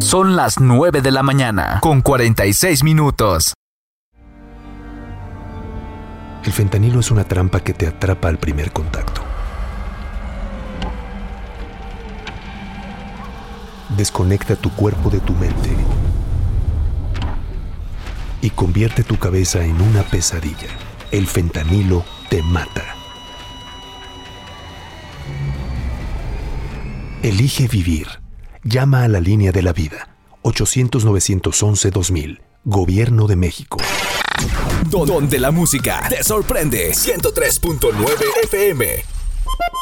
Son las 9 de la mañana, con 46 minutos. El fentanilo es una trampa que te atrapa al primer contacto. Desconecta tu cuerpo de tu mente y convierte tu cabeza en una pesadilla. El fentanilo te mata. Elige vivir. Llama a la línea de la vida. 800-911-2000. Gobierno de México. Donde la música te sorprende. 103.9 FM.